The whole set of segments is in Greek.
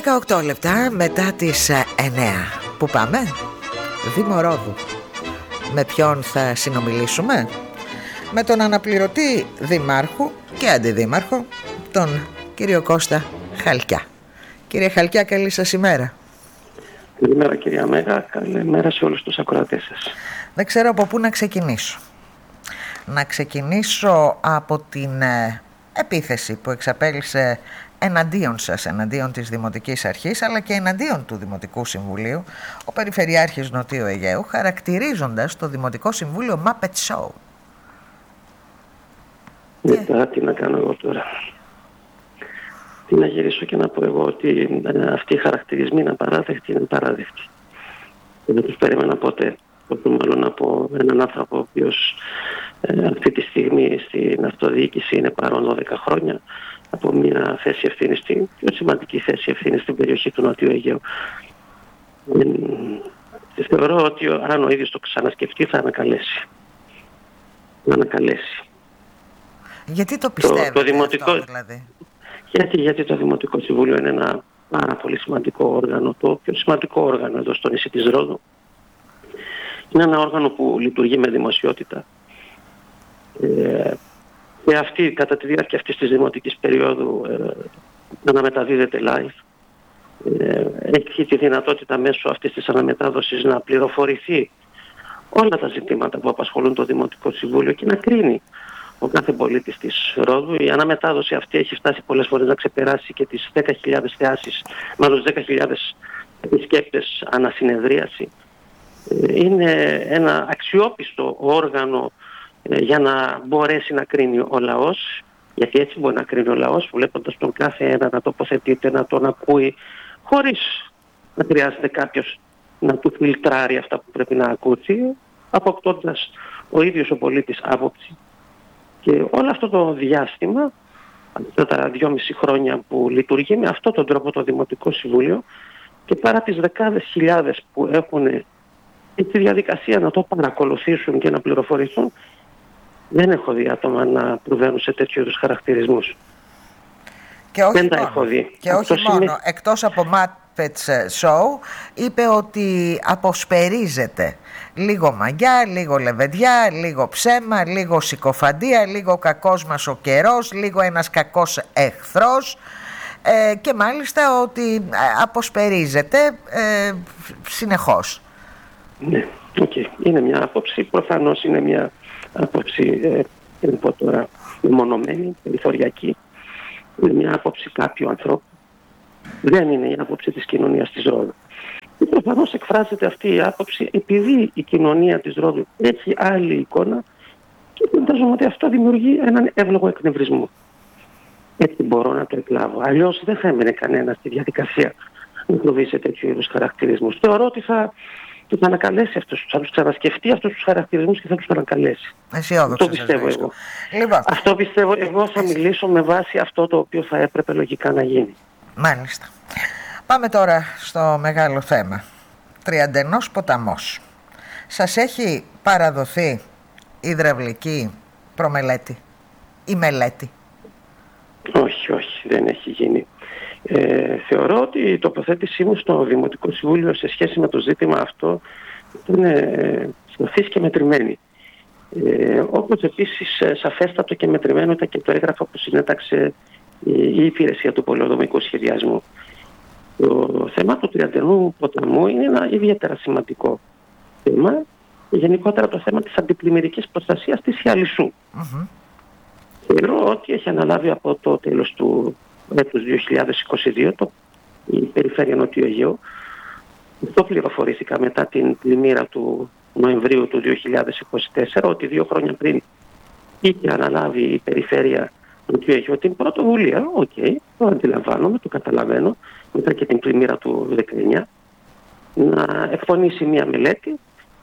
18 λεπτά μετά τις 9. Πού πάμε? Δήμο Ρόδου. Με ποιον θα συνομιλήσουμε? Με τον αναπληρωτή δημάρχο και αντιδήμαρχο, τον κύριο Κώστα Χαλκιά. Κύριε Χαλκιά, καλή σας ημέρα. Καλημέρα κυρία Μέγα, καλημέρα σε όλους τους ακροατές σας. Δεν ξέρω από πού να ξεκινήσω. Να ξεκινήσω από την επίθεση που εξαπέλυσε εναντίον σας, εναντίον της Δημοτικής Αρχής, αλλά και εναντίον του Δημοτικού Συμβουλίου, ο Περιφερειάρχης Νοτιού Αιγαίου, χαρακτηρίζοντας το Δημοτικό Συμβούλιο Muppet Show. Μετά τι να κάνω εγώ τώρα? Τι να γυρίσω και να πω εγώ? Ότι αυτοί οι χαρακτηρισμοί είναι απαράδεκτοι, είναι παράδεκτοι. Δεν τους περίμενα ποτέ. Μάλλον από έναν άνθρωπο ο οποίος αυτή τη στιγμή στην αυτοδιοίκηση είναι παρόν 12 χρόνια, από μια θέση ευθύνης, την πιο σημαντική θέση ευθύνης στην περιοχή του Νοτιού Αιγαίου. Θεωρώ ότι αν ο ίδιος το ξανασκεφτεί θα ανακαλέσει. Γιατί το πιστεύετε το δημοτικό, αυτό δηλαδή? Γιατί το Δημοτικό Συμβούλιο είναι ένα πάρα πολύ σημαντικό όργανο, το πιο σημαντικό όργανο εδώ στο νησί της Ρόδου. Είναι ένα όργανο που λειτουργεί με δημοσιότητα. Και αυτή, κατά τη διάρκεια αυτής της δημοτικής περίοδου, αναμεταδίδεται live. Έχει τη δυνατότητα μέσω αυτής της αναμετάδοσης να πληροφορηθεί όλα τα ζητήματα που απασχολούν το Δημοτικό Συμβούλιο και να κρίνει ο κάθε πολίτης της Ρόδου. Η αναμετάδοση αυτή έχει φτάσει πολλές φορές να ξεπεράσει και τις 10.000 θεάσεις, μάλλον 10.000 επισκέπτες ανασυνεδρίαση. Είναι ένα αξιόπιστο όργανο για να μπορέσει να κρίνει ο λαός, γιατί έτσι μπορεί να κρίνει ο λαός, βλέποντας τον κάθε ένα να τοποθετείται, να τον ακούει, χωρίς να χρειάζεται κάποιος να του φιλτράρει αυτά που πρέπει να ακούσει, αποκτώντας ο ίδιος ο πολίτης άποψη. Και όλο αυτό το διάστημα, αυτά τα 2,5 χρόνια που λειτουργεί με αυτόν τον τρόπο το Δημοτικό Συμβούλιο, και παρά τις δεκάδες χιλιάδες που έχουν τη διαδικασία να το παρακολουθήσουν και να πληροφορηθούν, δεν έχω δει άτομα να προβαίνουν σε τέτοιου είδους χαρακτηρισμούς. Και όχι δεν τα μόνο, έχω δει. και όχι μόνο. Εκτός από Muppets Show, είπε ότι αποσπερίζεται λίγο μαγιά, λίγο λεβεντιά, λίγο ψέμα, λίγο συκοφαντία, λίγο κακός μας ο καιρός, λίγο ένας κακός εχθρός, και μάλιστα ότι αποσπερίζεται συνεχώς. Ναι, okay. Είναι μια άποψη, προφανώς είναι μια άποψη, δεν πω τώρα, μονομένη, περιθωριακή. Είναι μια άποψη κάποιου ανθρώπου. Δεν είναι η άποψη της κοινωνίας της Ρόδου. Και προφανώς εκφράζεται αυτή η άποψη επειδή η κοινωνία της Ρόδου έχει άλλη εικόνα και φαντάζομαι ότι αυτό δημιουργεί έναν εύλογο εκνευρισμό. Έτσι μπορώ να το εκλάβω. Αλλιώς δεν θα έμενε κανένα στη διαδικασία να προβεί σε τέτοιου είδους χαρακτηρισμούς. Θεωρώ ότι θα ανακαλέσει αυτούς, θα τους ξανασκεφτεί αυτούς τους χαρακτηρισμούς και θα τους ανακαλέσει. Αυτό πιστεύω εγώ. Λοιπόν. Αυτό πιστεύω εγώ. Θα μιλήσω με βάση αυτό το οποίο θα έπρεπε λογικά να γίνει. Μάλιστα. Πάμε τώρα στο μεγάλο θέμα. Τριαντενός ποταμός. Σας έχει παραδοθεί υδραυλική προμελέτη ή μελέτη? Όχι, δεν έχει γίνει. Θεωρώ ότι η τοποθέτησή μου στο Δημοτικό Συμβούλιο σε σχέση με το ζήτημα αυτό είναι σαφής και μετρημένη. Όπως επίσης σαφέστατο και μετρημένο ήταν και το έγγραφο που συνέταξε η Υπηρεσία του Πολεοδομικού Σχεδιασμού. Το θέμα του Τριαντενού ποταμού είναι ένα ιδιαίτερα σημαντικό θέμα. Γενικότερα το θέμα της αντιπλημμυρικής προστασίας της Ιαλισσού. Θεωρώ ότι έχει αναλάβει από το τέλος του έτους 2022 η Περιφέρεια Νοτιού Αιγαίου. Αυτό πληροφορήθηκα μετά την πλημμύρα του Νοεμβρίου του 2024, ότι 2 χρόνια πριν είχε αναλάβει η Περιφέρεια Νοτιού Αιγαίου την πρωτοβουλία, το αντιλαμβάνομαι, το καταλαβαίνω, μετά και την πλημμύρα του 19, να εκπονήσει μια μελέτη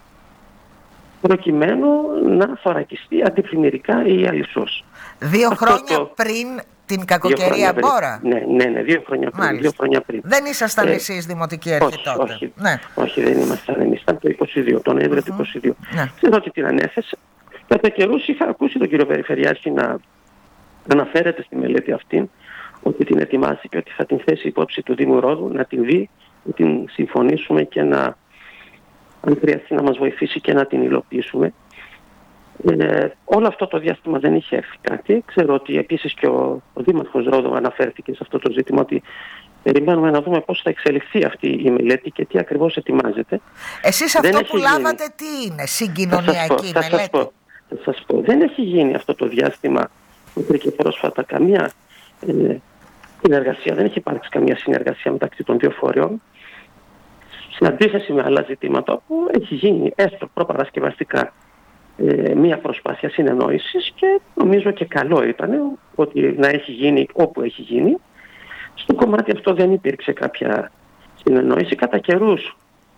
προκειμένου να θωρακιστεί αντιπλημμυρικά η Ιαλισσός. 2 χρόνια πριν την κακοκαιρία Μπόρα. Ναι, 2 χρόνια πριν. Δεν ήσασταν εσείς Δημοτική Αρχή τότε? Όχι, δεν ήμασταν. Ήμασταν το 22, τον Νοέμβριο του 22. Ξέρω ότι την ανέθεσε. Κατά καιρούς είχα ακούσει τον κύριο Περιφερειάρχη να αναφέρεται στη μελέτη αυτή ότι την ετοιμάσει και ότι θα την θέσει υπόψη του Δήμου Ρόδου, να την δει, να την συμφωνήσουμε και αν χρειαστεί να μας βοηθήσει και να την υλοποιήσουμε. Όλο αυτό το διάστημα δεν είχε έρθει κάτι. Ξέρω ότι επίσης και ο Δήμαρχος Ρόδου αναφέρθηκε σε αυτό το ζήτημα, ότι περιμένουμε να δούμε πώς θα εξελιχθεί αυτή η μελέτη και τι ακριβώς ετοιμάζεται. Εσείς αυτό που λάβατε τι είναι, συγκοινωνιακή μελέτη? Θα σας πω, δεν έχει γίνει αυτό το διάστημα μέχρι και πρόσφατα καμία συνεργασία, δεν έχει υπάρξει καμία συνεργασία μεταξύ των δύο φορέων. Σε αντίθεση με άλλα ζητήματα που έχει γίνει έστω προπαρασκευαστικά μία προσπάθεια συνεννόησης, και νομίζω και καλό ήταν ότι να έχει γίνει όπου έχει γίνει. Στο κομμάτι αυτό δεν υπήρξε κάποια συνεννόηση. Κατά καιρούς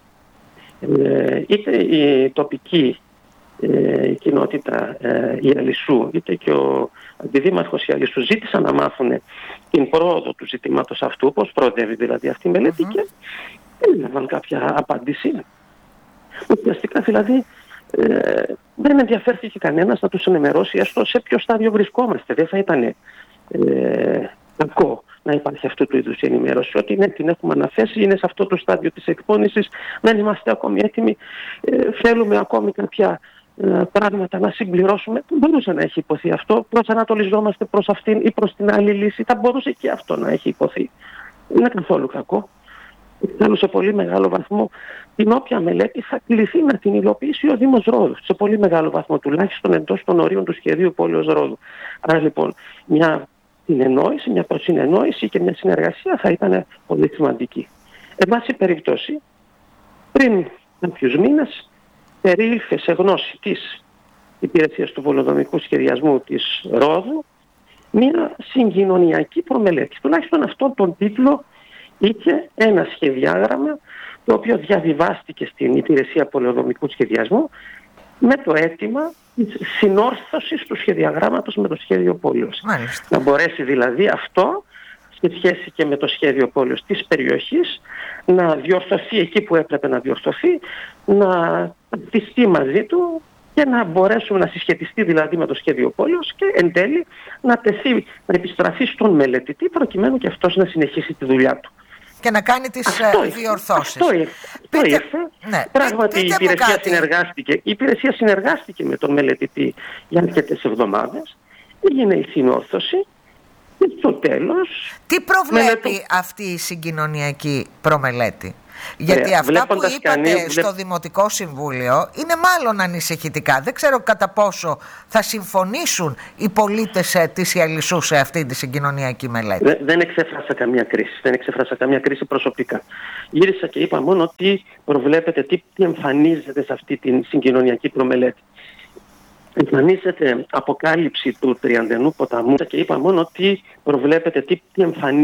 είτε η τοπική κοινότητα η Αλυσσού, είτε και ο αντιδήμαρχος η Αλυσσού ζήτησαν να μάθουν την πρόοδο του ζητήματος αυτού, πώς προοδεύει δηλαδή αυτή η μελέτη, και δεν έλαβαν κάποια απάντηση. Ουσιαστικά δηλαδή δεν ενδιαφέρθηκε κανένας να τους ενημερώσει έστω σε ποιο στάδιο βρισκόμαστε. Δεν θα ήταν κακό να υπάρχει αυτού του είδους η ενημέρωση, ότι ναι, την έχουμε αναθέσει, είναι σε αυτό το στάδιο της εκπόνησης, δεν είμαστε ακόμη έτοιμοι, θέλουμε ακόμη κάποια πράγματα να συμπληρώσουμε. Δεν μπορούσε να έχει υποθεί αυτό, προσανατολιζόμαστε προς αυτήν ή προς την άλλη λύση, θα μπορούσε και αυτό να έχει υποθεί. Δεν είναι καθόλου κακό. Θέλω σε πολύ μεγάλο βαθμό την όποια μελέτη θα κληθεί να την υλοποιήσει ο Δήμος Ρόδου. Σε πολύ μεγάλο βαθμό, τουλάχιστον εντός των ορίων του σχεδίου πόλεως Ρόδου. Άρα λοιπόν μια συνεννόηση, μια προσυνεννόηση και μια συνεργασία θα ήταν πολύ σημαντική. Εν πάση περιπτώσει, πριν κάποιους μήνες περιήλθε σε γνώση της υπηρεσίας του πολεοδομικού σχεδιασμού της Ρόδου μια συγκοινωνιακή προμελέτη. Τουλάχιστον αυτόν τον τίτλο είχε ένα σχεδιάγραμμα, το οποίο διαβιβάστηκε στην υπηρεσία πολεοδομικού σχεδιασμού με το αίτημα της συνόρθωσης του σχεδιαγράμματος με το σχέδιο πόλεως. Να μπορέσει δηλαδή αυτό, σε σχέση και με το σχέδιο πόλεως της περιοχής, να διορθωθεί εκεί που έπρεπε να διορθωθεί, να πιστεί μαζί του και να μπορέσουμε να συσχετιστεί δηλαδή με το σχέδιο πόλεως και εν τέλει να τεθεί, να επιστραφεί στον μελετητή, προκειμένου και αυτός να συνεχίσει τη δουλειά του. Και να κάνει τις διορθώσεις. Αυτό ήρθε. Ναι. Πράγματι η υπηρεσία συνεργάστηκε με τον μελετητή για αρκετές εβδομάδες. Έγινε η συνόρθωση και στο τέλος... Τι προβλέπει αυτή η συγκοινωνιακή προμελέτη? Γιατί αυτά που είπατε στο Δημοτικό Συμβούλιο είναι μάλλον ανησυχητικά. Δεν ξέρω κατά πόσο θα συμφωνήσουν οι πολίτες της Αλυσσού σε αυτή τη συγκοινωνιακή μελέτη. Δεν εξέφρασα καμία κρίση. Δεν εξέφρασα καμία κρίση προσωπικά. Γύρισα και είπα μόνο τι προβλέπετε, τι εμφανίζεται σε αυτή τη συγκοινωνιακή προμελέτη. Εμφανίζεται αποκάλυψη του Τριαντενού ποταμού και είπα μόνο τι προβλέπετε, τι εμφανίζεται